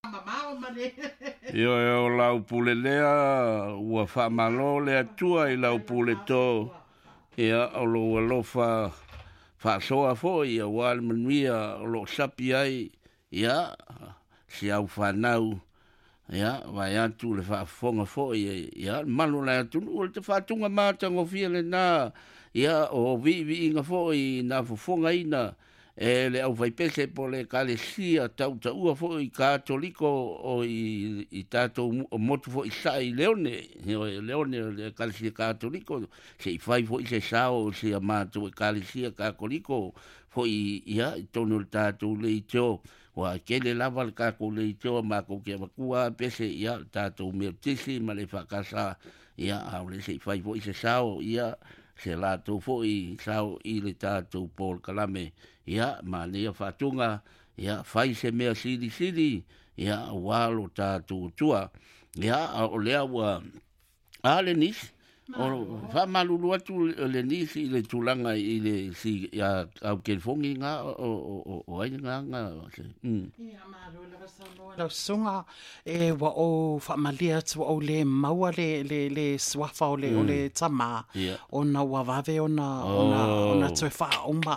Io e o lau pule lea, ua whamalo lea tua i lau pule tō. Ia o lo alofa whaasoa fo ia wale manuia o lo sapi ai. Ia, si au whanau. Ia, vai atu le whaafonga fo ia, malu le atu, ua te whaatunga mātango fia le nā. Ia, o vi inga fo i nā fofonga ina. Le au vai pese po le kalesia tau ua fo i katoliko o i tatou motu fo i sai leone le kalesia katoliko se i fai fo i se sao se a mātou e kalesia katoliko fo i ia i tonu le tatou le i teo wa kele lava le kako le i teo mako ke wakua pese ia tatou mea tisi ma le whakasa ia au le se i fai fo i se sao ia se lato fo i sao i le tātou Paul Kalame ia ma lea whatunga ia fai se mea siri ia walo tātou tua ia o lea wa ale nis o whamalulu atu le nis i le tulanga i le si ia au kelfongi ngā o aina ngā ia maru le wasanoa lau sunga e wa o whamalia atu o le maua le swafa o le tama o na wawave o na tue wha umba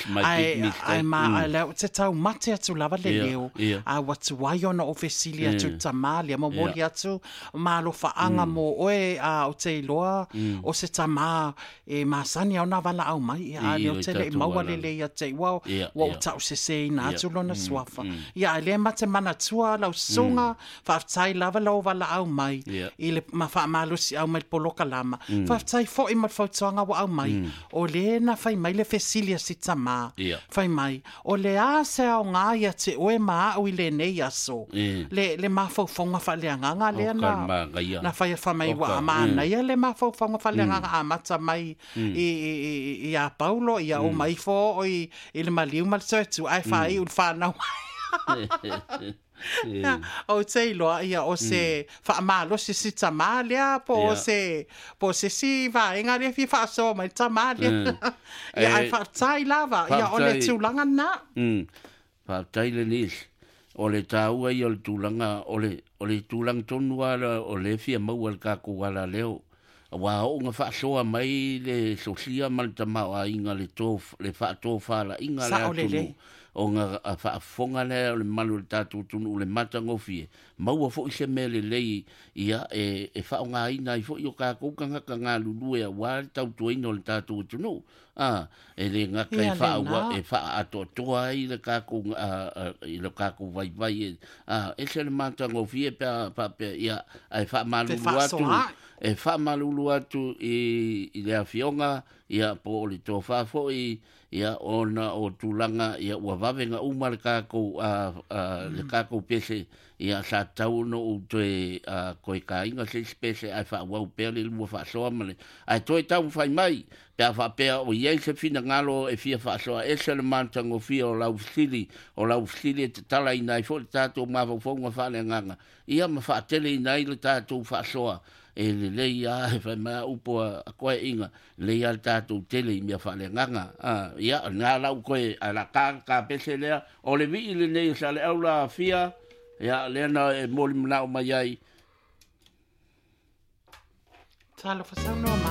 ai ma leo te tau mate atu lava le leo a watu wai o na ofesili atu tama lia mamori atu ma lo whaanga mo oe o te iloa o se tama e masani au na wala au mai a leo te le maua le ia te wau wa tau se ina atu lona swafa ia le mate mana tua lau sunga whaftai lava lau wala au mai i le mawhaamalusi au mai poloka lama whaftai fo i matwhautuanga wa au mai o le na whai mai le fesilia si tama whai mai o le a se au ngā ia te oe maa au i le nei aso le mawhauwhaunga whaleanganga le na whai whamai wa amana ia le mawhauwhaunga whaleanganga amata mai i a Paulo i a o mai fo i le maliu malsoetu ai whai un whanau o te iloa ia o se whaamalo se si tamalia po se si vaenga le fi whaaso mai tamalia ia ai whaatai lava ia o le tūlanga na whaatai le nis o le tāua i o le tūlanga o le tūlanga tonu ala o le fia maua le kako ala leo wa o nga whaasoa mai le sosia mal tamau a inga le whaatō whala inga le atunu o nga whaafonga le o le malu le tātou tunu le matangofie maua fo i se mele lei ia e whaonga ina i fo i o kako kanga ka ngā lulue a wā tau tuaino le tātou tunu e le ngaka e whaua e wha ato toa i le kako vai e se le matangofie pe ia e wha malulu atu e wha malulu atu i le awhionga ia po o le tō whafo ia ona o tūlanga ia ua wawenga uma le kako pese ia sa tau no u toe koe ka inga se pese ai wha wau pea le lua wha soa male ai toi tau whai mai pea wha pea o iei se fina ngalo e fia wha soa e se le mantango fia o lau fsili e te tala i nai fo le tātou mawau whaunga whale nganga ia ma wha tele i nai le tātou wha soa e le leia e whai mea upo a koe inga leia le tātou tele i mea whale nganga ia ngā lau koe a la ka pese lea o le vi le nei sa le au la fia ia le na e moli mnau mai ai talo fa